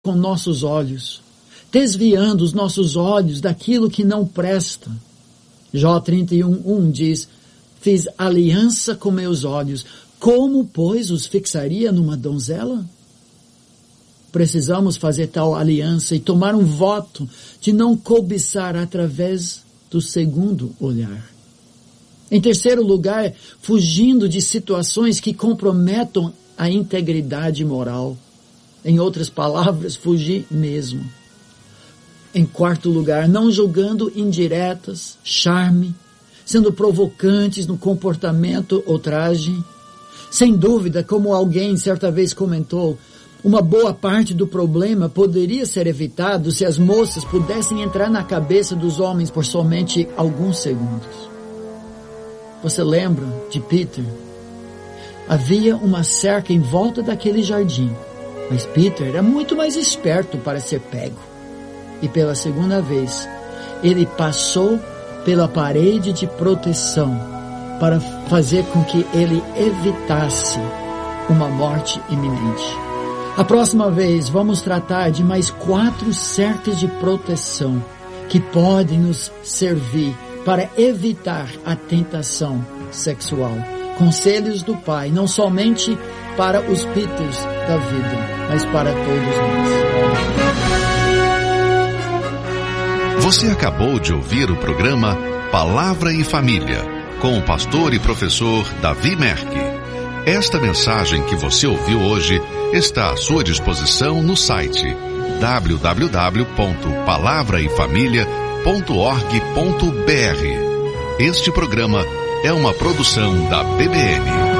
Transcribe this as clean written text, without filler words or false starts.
com nossos olhos, desviando os nossos olhos daquilo que não presta. Jó 31:1 diz: fiz aliança com meus olhos, como, pois, os fixaria numa donzela? Precisamos fazer tal aliança e tomar um voto de não cobiçar através do segundo olhar. Em terceiro lugar, fugindo de situações que comprometam a integridade moral. Em outras palavras, fugir mesmo. Em quarto lugar, não julgando indiretas, charme, sendo provocantes no comportamento ou traje. Sem dúvida, como alguém certa vez comentou, uma boa parte do problema poderia ser evitado se as moças pudessem entrar na cabeça dos homens por somente alguns segundos. Você lembra de Peter? Havia uma cerca em volta daquele jardim, mas Peter era muito mais esperto para ser pego. E pela segunda vez, ele passou pela parede de proteção para fazer com que ele evitasse uma morte iminente. A próxima vez vamos tratar de mais 4 cercas de proteção que podem nos servir para evitar a tentação sexual. Conselhos do Pai, não somente para os Peters da vida, mas para todos nós. Você acabou de ouvir o programa Palavra e Família, com o pastor e professor Davi Merck. Esta mensagem que você ouviu hoje está à sua disposição no site www.palavraefamilia.org.br. Este programa é uma produção da PBN.